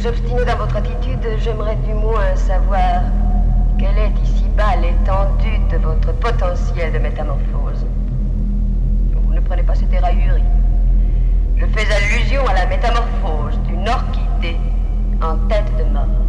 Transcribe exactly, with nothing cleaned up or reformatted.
vous obstinez dans votre attitude, j'aimerais du moins savoir quelle est ici-bas l'étendue de votre potentiel de métamorphose. Vous ne prenez pas cette éraillerie. Je fais allusion à la métamorphose d'une orchidée en tête de mort.